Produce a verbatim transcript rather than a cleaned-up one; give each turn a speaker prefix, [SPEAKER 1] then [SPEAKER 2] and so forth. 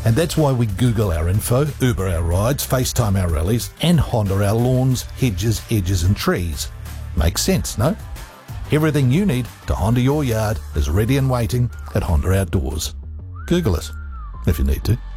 [SPEAKER 1] And that's why we Google our info, Uber our rides, FaceTime our rallies, and Honda our lawns, hedges, edges and trees. Makes sense, no? Everything you need to Honda your yard is ready and waiting at Honda Outdoors. Google us if you need to.